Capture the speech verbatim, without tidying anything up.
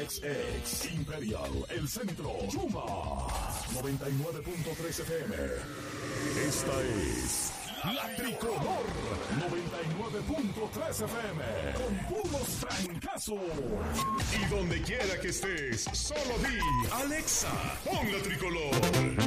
Ex Ex Imperial, El Centro, Chuma, noventa y nueve punto tres F M. Esta es La Tricolor, noventa y nueve punto tres F M, con puros francazos. Y donde quiera que estés, solo di, Alexa, pon La Tricolor.